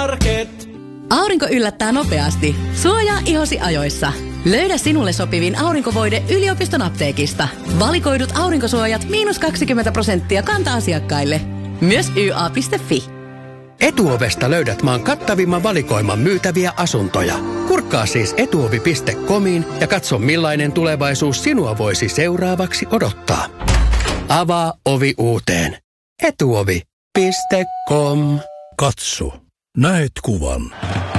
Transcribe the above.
K-Market. Aurinko yllättää nopeasti. Suojaa ihosi ajoissa. Löydä sinulle sopivin aurinkovoide yliopiston apteekista. Valikoidut aurinkosuojat -20% kanta-asiakkaille. Myös YA.fi. Etuovesta löydät maan kattavimman valikoiman myytäviä asuntoja. Kurkkaa siis etuovi.comiin ja katso millainen tulevaisuus sinua voisi seuraavaksi odottaa. Avaa ovi uuteen. Etuovi.com. Katso. Näet kuvan.